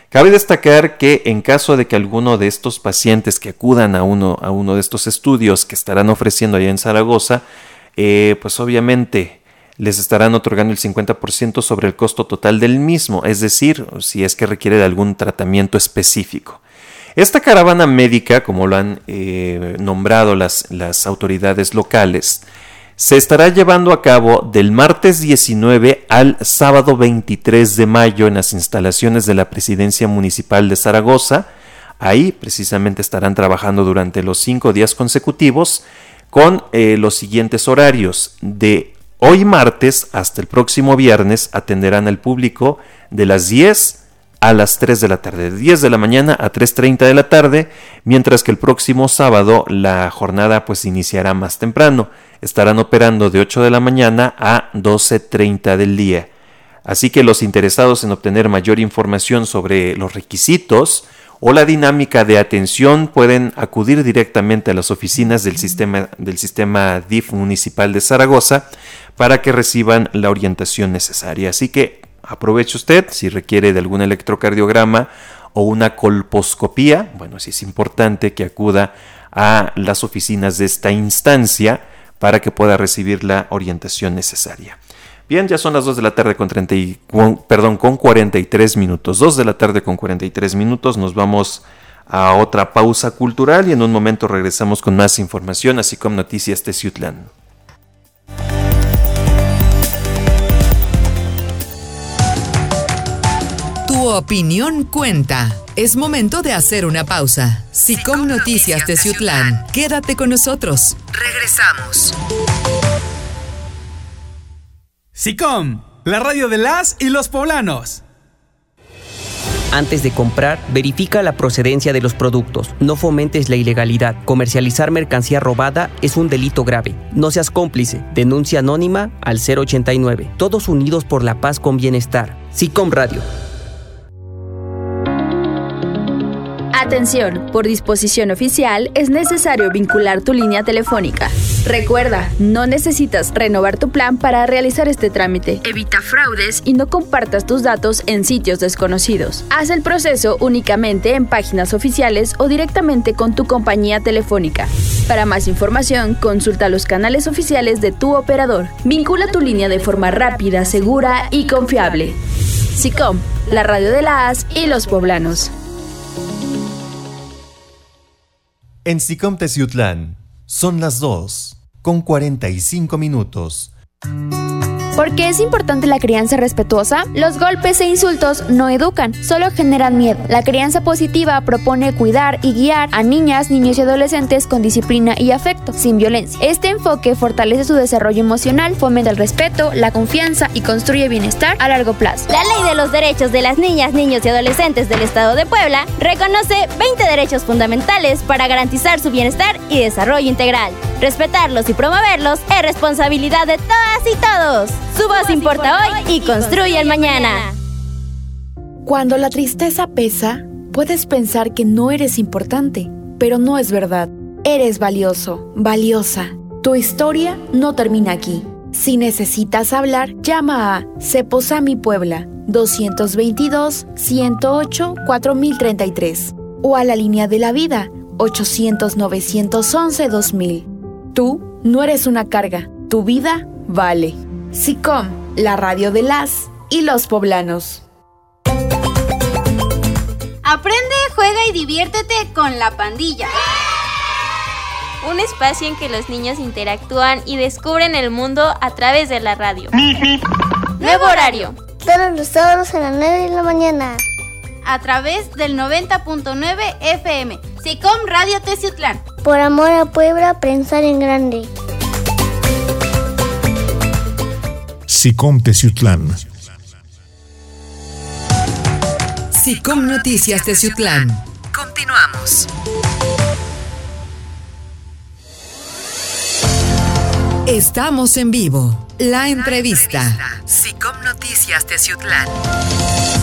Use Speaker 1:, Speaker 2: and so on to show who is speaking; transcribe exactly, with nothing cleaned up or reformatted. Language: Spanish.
Speaker 1: Cabe destacar que en caso de que alguno de estos pacientes que acudan a uno, a uno de estos estudios que estarán ofreciendo allá en Zaragoza, eh, pues obviamente les estarán otorgando el cincuenta por ciento sobre el costo total del mismo, es decir, si es que requiere de algún tratamiento específico. Esta caravana médica, como lo han eh, nombrado las, las autoridades locales, se estará llevando a cabo del martes diecinueve al sábado veintitrés de mayo en las instalaciones de la Presidencia Municipal de Zaragoza. Ahí precisamente estarán trabajando durante los cinco días consecutivos con eh, los siguientes horarios. De hoy martes hasta el próximo viernes atenderán al público de las diez a las tres de la tarde, de diez de la mañana a tres treinta de la tarde, mientras que el próximo sábado la jornada pues iniciará más temprano. Estarán operando de ocho de la mañana a doce treinta del día. Así que los interesados en obtener mayor información sobre los requisitos o la dinámica de atención pueden acudir directamente a las oficinas del sistema, del sistema D I F municipal de Zaragoza para que reciban la orientación necesaria. Así que aproveche usted si requiere de algún electrocardiograma o una colposcopía. Bueno, sí es importante que acuda a las oficinas de esta instancia para que pueda recibir la orientación necesaria. Bien, ya son las dos de la tarde con, treinta y, perdón, con cuarenta y tres minutos. dos de la tarde con cuarenta y tres minutos. Nos vamos a otra pausa cultural y en un momento regresamos con más información, así como noticias de Teciutlán.
Speaker 2: Tu opinión cuenta. Es momento de hacer una pausa. Sicom Noticias Teciutlán. Quédate con nosotros. Regresamos.
Speaker 3: Sicom, la radio de las y los poblanos.
Speaker 4: Antes de comprar, verifica la procedencia de los productos. No fomentes la ilegalidad. Comercializar mercancía robada es un delito grave. No seas cómplice. Denuncia anónima al cero ochenta y nueve. Todos unidos por la paz con bienestar. Sicom Radio.
Speaker 5: Atención, por disposición oficial es necesario vincular tu línea telefónica. Recuerda, no necesitas renovar tu plan para realizar este trámite. Evita fraudes y no compartas tus datos en sitios desconocidos. Haz el proceso únicamente en páginas oficiales o directamente con tu compañía telefónica. Para más información, consulta los canales oficiales de tu operador. Vincula tu línea de forma rápida, segura y confiable. Sicom, la radio de las y los poblanos.
Speaker 6: En Sicom Teciutlán son las dos con cuarenta y cinco minutos.
Speaker 7: ¿Por qué es importante la crianza respetuosa? Los golpes e insultos no educan, solo generan miedo. La crianza positiva propone cuidar y guiar a niñas, niños y adolescentes con disciplina y afecto, sin violencia. Este enfoque fortalece su desarrollo emocional, fomenta el respeto, la confianza y construye bienestar a largo plazo.
Speaker 8: La Ley de los Derechos de las Niñas, Niños y Adolescentes del Estado de Puebla reconoce veinte derechos fundamentales para garantizar su bienestar y desarrollo integral. Respetarlos y promoverlos es responsabilidad de todas y todos. Su voz importa hoy y construye el mañana.
Speaker 9: Cuando la tristeza pesa, puedes pensar que no eres importante, pero no es verdad. Eres valioso, valiosa. Tu historia no termina aquí. Si necesitas hablar, llama a Ceposami Puebla doscientos veintidós, ciento ocho, cuatro mil treinta y tres o a la línea de la vida ochocientos, novecientos once, dos mil. Tú no eres una carga, tu vida vale. Sicom, la radio de las y los poblanos.
Speaker 10: Aprende, juega y diviértete con La Pandilla.
Speaker 11: Un espacio en que los niños interactúan y descubren el mundo a través de la radio. Nuevo horario.
Speaker 12: Todos los sábados a las nueve de la mañana.
Speaker 10: A través del noventa punto nueve F M. Sicom Radio Teciutlán.
Speaker 12: Por amor a Puebla, pensar en grande.
Speaker 13: Sicom Teciutlán.
Speaker 2: Sicom Noticias Teciutlán. Continuamos. Estamos en vivo. La entrevista. Sicom Noticias Teciutlán.